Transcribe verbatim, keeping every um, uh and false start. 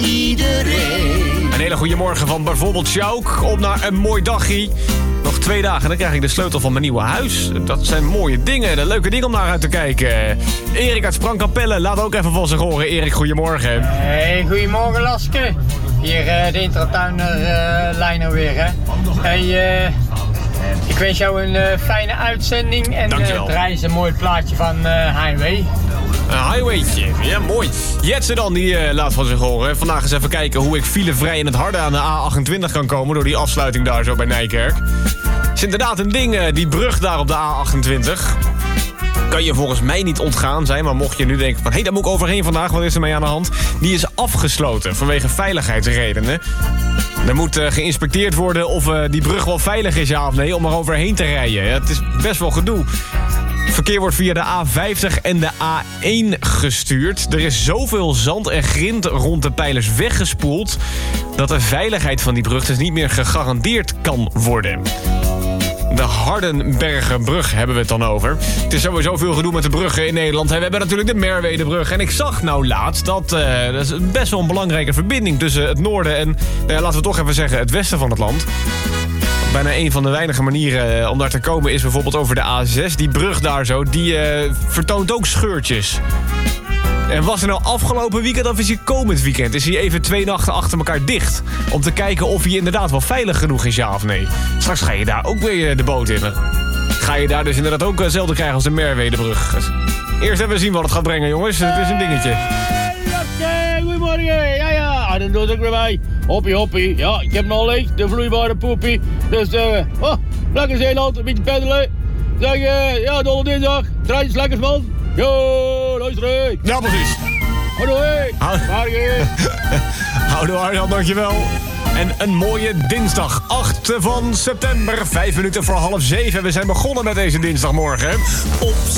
iedereen. Een hele goede morgen van bijvoorbeeld Sjouk. Op naar een mooi dagje. Nog twee dagen en dan krijg ik de sleutel van mijn nieuwe huis. Dat zijn mooie dingen. Een leuke ding om naar uit te kijken. Erik uit Sprangkapelle, laat ook even van zich horen. Erik, goedemorgen. Hey, goedemorgen Laske. Hier uh, de Intratuiner uh, lijn weer, hè. Hey, uh, ik wens jou een uh, fijne uitzending. En uh, draai eens een mooi plaatje van uh, Highway. Een highwaytje, ja mooi. Jetse dan, die uh, laat van zich horen. Vandaag eens even kijken hoe ik filevrij in het harde aan de A achtentwintig kan komen... door die afsluiting daar zo bij Nijkerk. Het is inderdaad een ding, uh, die brug daar op de A achtentwintig. Kan je volgens mij niet ontgaan zijn, maar mocht je nu denken van... hé, hey, daar moet ik overheen vandaag, wat is er mee aan de hand? Die is afgesloten vanwege veiligheidsredenen. Er moet uh, geïnspecteerd worden of uh, die brug wel veilig is, ja of nee... om er overheen te rijden. Ja, het is best wel gedoe. Verkeer wordt via de A vijftig en de A één gestuurd. Er is zoveel zand en grind rond de pijlers weggespoeld... dat de veiligheid van die brug dus niet meer gegarandeerd kan worden. De Hardenbergerbrug hebben we het dan over. Het is sowieso veel gedoe met de bruggen in Nederland. We hebben natuurlijk de Merwedebrug. En ik zag nou laatst dat... Uh, dat is best wel een belangrijke verbinding tussen het noorden en... Uh, laten we toch even zeggen, het westen van het land. Bijna een van de weinige manieren om daar te komen is bijvoorbeeld over de A zes. Die brug daar zo, die uh, vertoont ook scheurtjes. En was er nou afgelopen weekend of is hij komend weekend? Is hij even twee nachten achter elkaar dicht? Om te kijken of hij inderdaad wel veilig genoeg is, ja of nee. Straks ga je daar ook weer de boot in. Ga je daar dus inderdaad ook hetzelfde krijgen als de Merwedebrug. Eerst even zien wat het gaat brengen, jongens. Het is een dingetje. Hey, goedemorgen. Ja, ja, dan doe ik weer bij. Hoppie, hoppie. Ja, ik heb nog leeg, de vloeibare poepie. Dus, eh, uh, oh, lekker Zeeland, een beetje peddelen. Zeg, uh, ja, dolle dinsdag. Draai eens lekkers, man. Yo, luister. Ja, precies. Houdoe, hé. Houdoe, Arjan, dankjewel. En een mooie dinsdag, acht van september, vijf minuten voor half zeven. We zijn begonnen met deze dinsdagmorgen. Op